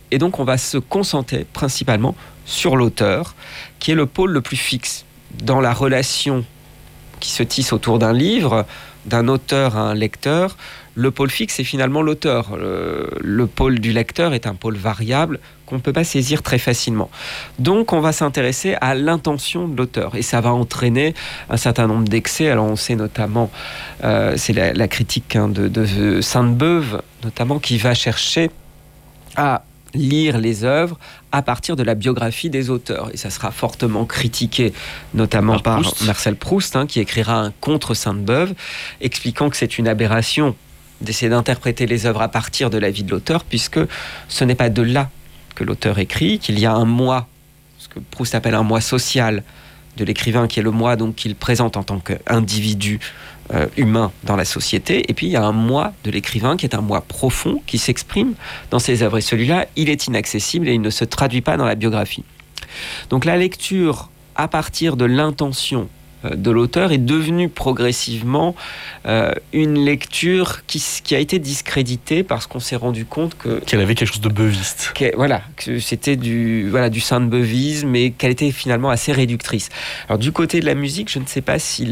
Et donc on va se concentrer principalement sur l'auteur, qui est le pôle le plus fixe dans la relation qui se tisse autour d'un livre, d'un auteur à un lecteur. Le pôle fixe est finalement l'auteur. Le pôle du lecteur est un pôle variable qu'on ne peut pas saisir très facilement. Donc on va s'intéresser à l'intention de l'auteur et ça va entraîner un certain nombre d'excès. Alors on sait notamment, c'est la critique de Sainte-Beuve notamment, qui va chercher à lire les œuvres à partir de la biographie des auteurs. Et ça sera fortement critiqué, notamment par Marcel Proust, qui écrira un contre Sainte-Beuve, expliquant que c'est une aberration d'essayer d'interpréter les œuvres à partir de la vie de l'auteur, puisque ce n'est pas de là que l'auteur écrit, qu'il y a un moi, ce que Proust appelle un moi social de l'écrivain, qui est le moi donc qu'il présente en tant qu'individu humain dans la société, et puis il y a un moi de l'écrivain qui est un moi profond, qui s'exprime dans ses œuvres, et celui-là, il est inaccessible et il ne se traduit pas dans la biographie. Donc la lecture à partir de l'intention de l'auteur est devenue progressivement une lecture qui a été discréditée parce qu'on s'est rendu compte qu'elle avait quelque chose de beuviste. Que c'était du sainte-beuvisme et qu'elle était finalement assez réductrice. Alors du côté de la musique, je ne sais pas si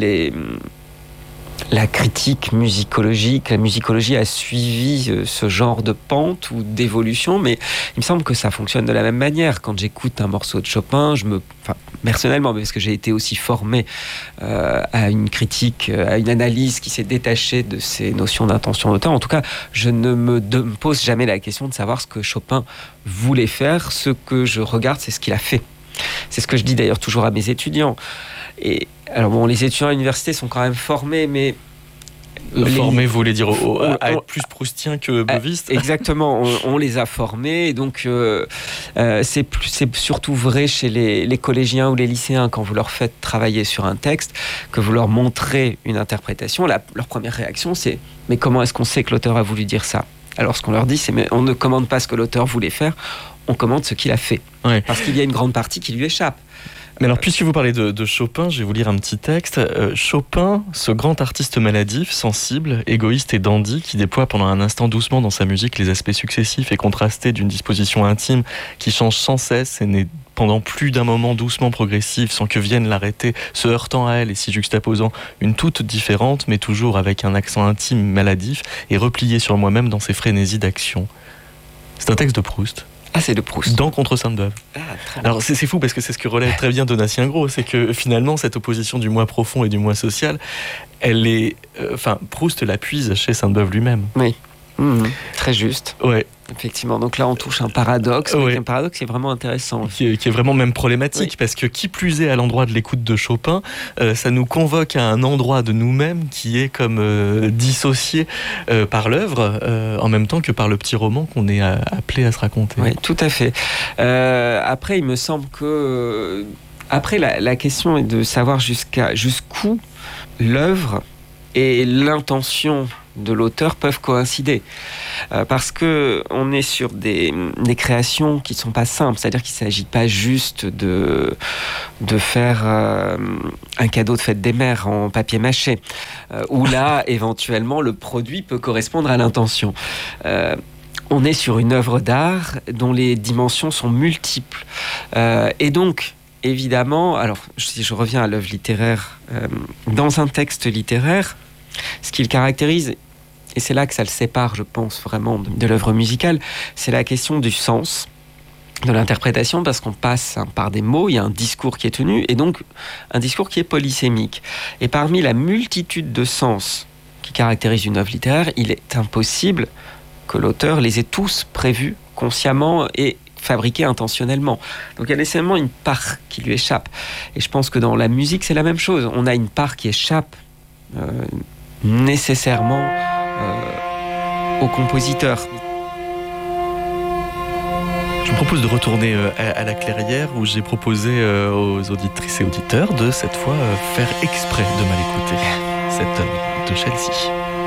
la critique musicologique, la musicologie a suivi ce genre de pente ou d'évolution, mais il me semble que ça fonctionne de la même manière. Quand j'écoute un morceau de Chopin, personnellement, parce que j'ai été aussi formé à une critique, à une analyse qui s'est détachée de ces notions d'intention d'auteur. En tout cas, je ne me pose jamais la question de savoir ce que Chopin voulait faire. Ce que je regarde, c'est ce qu'il a fait. C'est ce que je dis d'ailleurs toujours à mes étudiants. Et alors bon, les étudiants à l'université sont quand même formés, mais formés, vous voulez dire à être plus proustien que beuviste. Exactement, on les a formés, et donc c'est surtout vrai chez les collégiens ou les lycéens, quand vous leur faites travailler sur un texte, que vous leur montrez une interprétation, leur première réaction c'est « mais comment est-ce qu'on sait que l'auteur a voulu dire ça ?» Alors ce qu'on leur dit c'est « mais on ne commande pas ce que l'auteur voulait faire, on commande ce qu'il a fait. Ouais. » Parce qu'il y a une grande partie qui lui échappe. Mais alors, puisque vous parlez de Chopin, je vais vous lire un petit texte. Chopin, ce grand artiste maladif, sensible, égoïste et dandy, qui déploie pendant un instant doucement dans sa musique les aspects successifs et contrastés d'une disposition intime qui change sans cesse et n'est pendant plus d'un moment doucement progressive, sans que vienne l'arrêter, se heurtant à elle et s'y juxtaposant une toute différente, mais toujours avec un accent intime maladif et replié sur moi-même dans ses frénésies d'action. C'est un texte de Proust. Ah, c'est de Proust. Dans Contre Sainte-Beuve. Alors c'est fou parce que c'est ce que relève très bien Donatien Gros, c'est que finalement cette opposition du moi profond et du moi social, elle est, Proust la puise chez Sainte-Beuve lui-même. Oui, très juste. Ouais. Effectivement, donc là on touche un paradoxe, ouais. Un paradoxe qui est vraiment intéressant. Qui est vraiment même problématique, oui. Parce que qui plus est à l'endroit de l'écoute de Chopin, ça nous convoque à un endroit de nous-mêmes qui est comme dissocié par l'œuvre, en même temps que par le petit roman qu'on est appelé à se raconter. Oui, tout à fait. Après, il me semble que... Après, la question est de savoir jusqu'où l'œuvre et l'intention de l'auteur peuvent coïncider, parce que on est sur des créations qui sont pas simples, c'est-à-dire qu'il s'agit pas juste de faire un cadeau de fête des mères en papier mâché, où là éventuellement le produit peut correspondre à l'intention. On est sur une œuvre d'art dont les dimensions sont multiples, et donc évidemment, alors si je reviens à l'œuvre littéraire, dans un texte littéraire, ce qui le caractérise, et c'est là que ça le sépare, je pense, vraiment de l'œuvre musicale, c'est la question du sens, de l'interprétation, parce qu'on passe par des mots, il y a un discours qui est tenu, et donc un discours qui est polysémique. Et parmi la multitude de sens qui caractérise une œuvre littéraire, il est impossible que l'auteur les ait tous prévus consciemment et fabriqués intentionnellement. Donc il y a nécessairement une part qui lui échappe. Et je pense que dans la musique, c'est la même chose. On a une part qui échappe nécessairement au compositeur. Je vous propose de retourner à la clairière où j'ai proposé aux auditrices et auditeurs de cette fois faire exprès de mal écouter cette œuvre de Chelsea.